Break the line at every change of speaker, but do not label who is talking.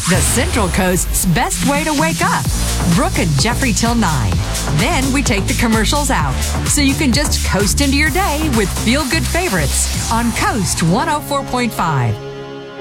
the Central Coast's best way to wake up. Brooke and Jeffrey till 9. Then we take the commercials out, so you can just coast into your day with feel-good favorites on Coast 104.5.